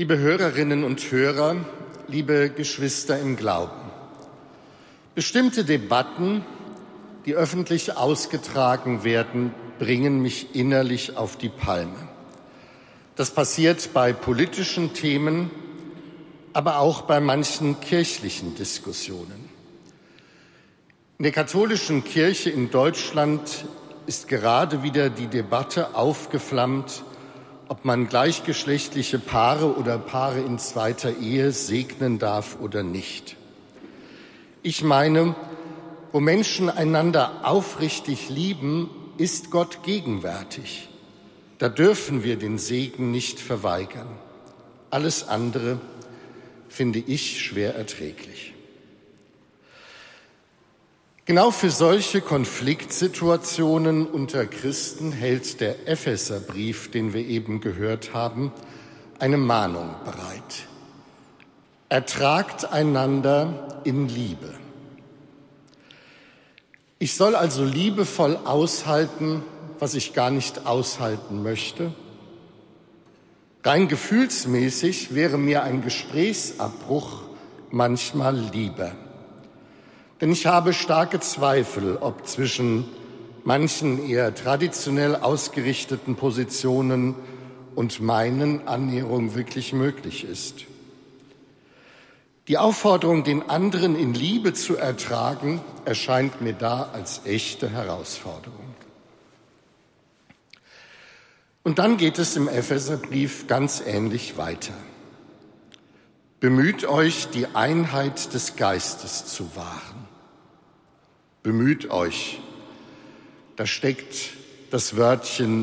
Liebe Hörerinnen und Hörer, liebe Geschwister im Glauben. Bestimmte Debatten, die öffentlich ausgetragen werden, bringen mich innerlich auf die Palme. Das passiert bei politischen Themen, aber auch bei manchen kirchlichen Diskussionen. In der katholischen Kirche in Deutschland ist gerade wieder die Debatte aufgeflammt, ob man gleichgeschlechtliche Paare oder Paare in zweiter Ehe segnen darf oder nicht. Ich meine, wo Menschen einander aufrichtig lieben, ist Gott gegenwärtig. Da dürfen wir den Segen nicht verweigern. Alles andere finde ich schwer erträglich. Genau für solche Konfliktsituationen unter Christen hält der Epheserbrief, den wir eben gehört haben, eine Mahnung bereit. Ertragt einander in Liebe. Ich soll also liebevoll aushalten, was ich gar nicht aushalten möchte. Rein gefühlsmäßig wäre mir ein Gesprächsabbruch manchmal lieber. Denn ich habe starke Zweifel, ob zwischen manchen eher traditionell ausgerichteten Positionen und meinen Annäherung wirklich möglich ist. Die Aufforderung, den anderen in Liebe zu ertragen, erscheint mir da als echte Herausforderung. Und dann geht es im Epheserbrief ganz ähnlich weiter. Bemüht euch, die Einheit des Geistes zu wahren. Bemüht euch. Da steckt das Wörtchen